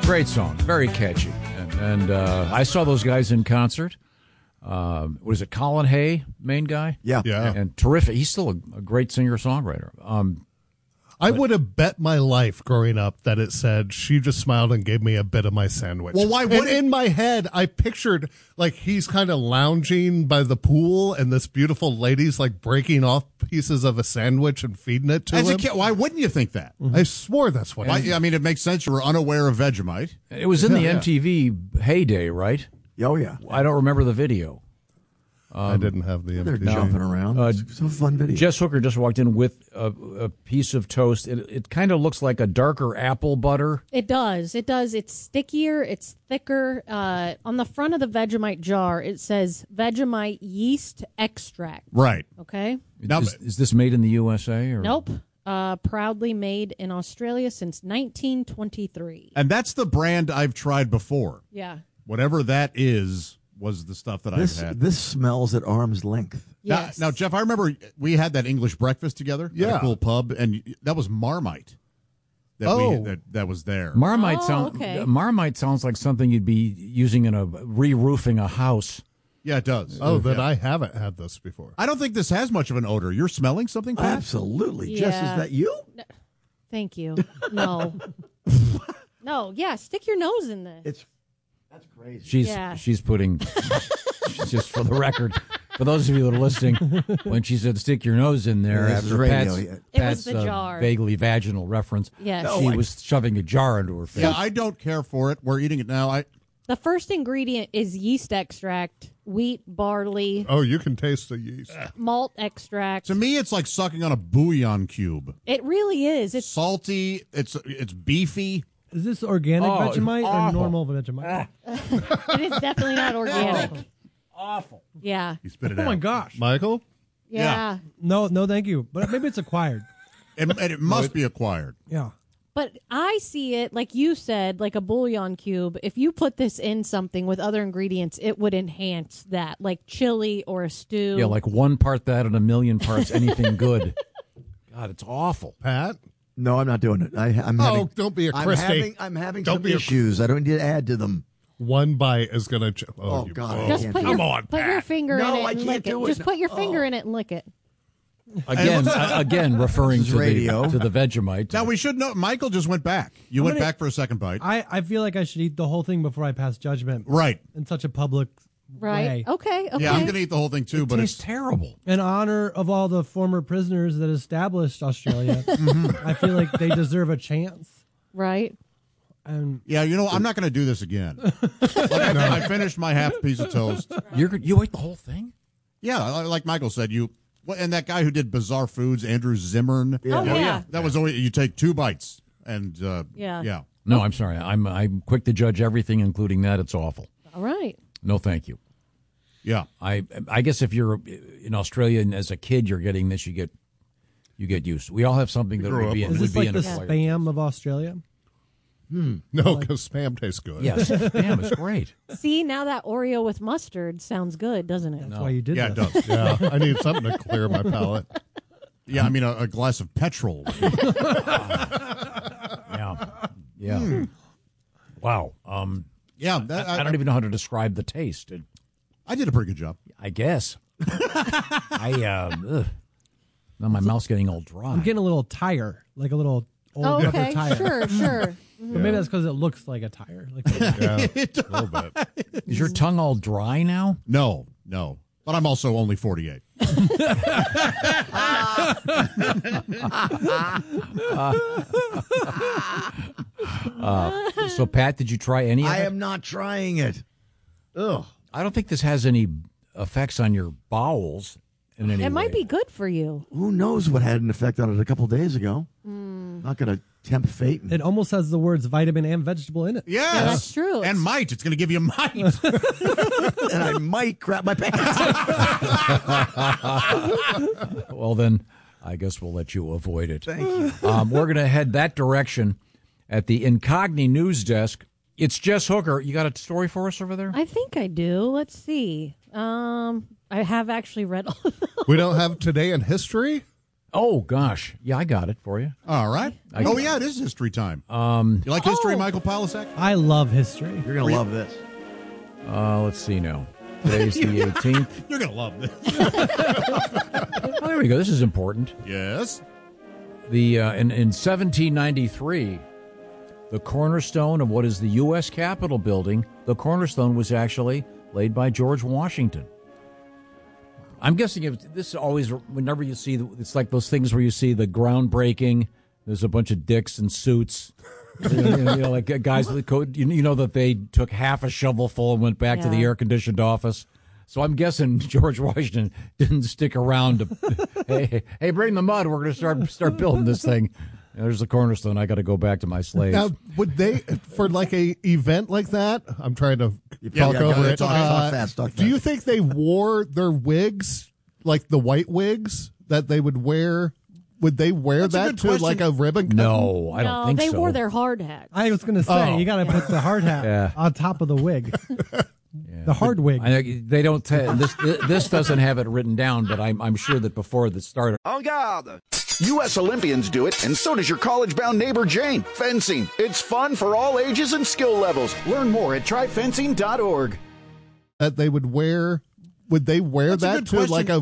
Great song, very catchy. And I saw those guys in concert. What is it, Colin Hay, main guy? Yeah. And terrific. He's still a great singer-songwriter. I would have bet my life growing up that it said she just smiled and gave me a bit of my sandwich. Well, why would in my head, I pictured like he's kind of lounging by the pool and this beautiful lady's like breaking off pieces of a sandwich and feeding it to As him. a kid, why wouldn't you think that? I swore that's what Why, I mean, it makes sense. You were unaware of Vegemite. It was in the MTV heyday, right? Oh, yeah. I don't remember the video. I didn't have the They're MTV. jumping around. It's a fun video. Jess Hooker just walked in with a piece of toast. It kind of looks like a darker apple butter. It does. It does. It's stickier. It's thicker. On the front of the Vegemite jar, it says Vegemite yeast extract. Right. Okay? Now, Is this made in the USA? Or? Nope. Proudly made in Australia since 1923. and that's the brand I've tried before. Yeah. Whatever that is was the stuff that I've had. This smells at arm's length. Yes. Now, Jeff, I remember we had that English breakfast together at Yeah. a cool pub, and that was Marmite. That was there. Marmite okay. Marmite sounds like something you'd be using in a re-roofing a house. Yeah, it does. Oh, then Yeah. I haven't had this before. I don't think this has much of an odor. You're smelling something, Pat? Absolutely. Yeah. Jess, is that you? Thank you. No. No. Yeah. Stick your nose in this. That's crazy. She's putting just for the record. For those of you that are listening, when she said "stick your nose in there" Yeah, this is after radio, Pat's, yeah. It Pat's was the jar. vaguely vaginal reference, Yes. she was shoving a jar into her face. Yeah, I don't care for it. We're eating it now. The first ingredient is yeast extract, wheat, barley, Oh, you can taste the yeast. malt extract. To me, it's like sucking on a bouillon cube. It really is. It's Salty. It's beefy. Is this organic Oh, it's Vegemite or awful. normal Vegemite? it is definitely not organic. Awful. Yeah. You spit it Oh out. my gosh. Michael? Yeah. No, thank you. But maybe it's acquired. And it must be acquired. Yeah. But I see it, like you said, like a bouillon cube. If you put this in something with other ingredients, it would enhance that, like chili or a stew. Yeah, like one part that and a million parts anything good. God, it's awful. Pat? No, I'm not doing it. I'm having, don't be a I'm Christy. having Don't some be a- issues. I don't need to add to them. One bite is going to... Oh, God. I Just can't put do your, it. put your finger No, in it I and can't lick do it. it. Just put your finger in it and lick it. Again, referring This is to radio. the Vegemite. Now, we should know, Michael just went back. You went back for a second bite. I feel like I should eat the whole thing before I pass judgment. Right. In such a public Right? way. Okay. Yeah, I'm going to eat the whole thing, too, but tastes it's terrible. In honor of all the former prisoners that established Australia, I feel like they deserve a chance. Right. And Yeah, I'm not going to do this again. I finished my half piece of toast. You ate the whole thing? Yeah, like Michael said, and that guy who did Bizarre Foods, Andrew Zimmern. Oh, yeah. That was always, you take 2 bites. And, Yeah. No, I'm sorry. I'm quick to judge everything, including that. It's awful. All right. No, thank you. Yeah. I guess if you're in Australia and as a kid you're getting this, you get used. We all have something that would be is this like an the acquired. spam of Australia? No, because spam tastes good. Yes, spam is great. See, now that Oreo with mustard sounds good, doesn't it? That's why you did Yeah, it this. does. Yeah, I need something to clear my palate. Yeah, I mean, a glass of petrol. Yeah. Wow. Yeah, I don't even know how to describe the taste. I did a pretty good job. I guess. Now my mouth's getting all dry. I'm getting a little tire, like a little old Oh, rubber okay. tire. Sure. But maybe that's because it looks like a tire. Like Yeah, a little bit. Is your tongue all dry now? No. But I'm also only 48. So, Pat, did you try any of I it? am not trying it. Ugh. I don't think this has any effects on your bowels in any way. It might be good for you. Who knows what had an effect on it a couple days ago? Not going to tempt fate. it almost has the words vitamin and vegetable in it. Yes. Yeah, that's true. And might. It's going to give you might. And I might crap my pants. Well, then, I guess we'll let you avoid it. Thank you. We're going to head that direction at the Incogni News Desk. It's Jess Hooker. You got a story for us over there? I think I do. Let's see. I have actually read all of them. We don't have Today in History? Oh, gosh. Yeah, I got it for you. All right. It is history time. You like history, Michael Polasek? I love history. You're going to love this. Let's see now. Today's the 18th. You're going to love this. Oh, there we go. This is important. Yes. In 1793, the cornerstone of what is the U.S. Capitol building, the cornerstone was actually laid by George Washington. I'm guessing this always, whenever you see, it's like those things where you see the groundbreaking, there's a bunch of dicks in suits, like guys with the coat, you know that they took half a shovelful and went back to the air-conditioned office. So I'm guessing George Washington didn't stick around to, hey, bring the mud, we're going to start building this thing. There's the cornerstone. I got to go back to my slaves. Now, would they, for like a event like that, I'm trying to talk go over ahead, it. talk fast. Do you think they wore their wigs, like the white wigs that they would wear? Would they wear That's a that good to question. like a ribbon cutting? No, I don't think they so. wore their hard hats. I was going to say, you got to put the hard hat Yeah. on top of the wig. The hard wig. They don't. This doesn't have it written down, but I'm sure that before the start. En garde! U.S. Olympians do it, and so does your college-bound neighbor Jane. Fencing. It's fun for all ages and skill levels. Learn more at tryfencing.org. That they would wear. Would they wear That's a that good to question. like a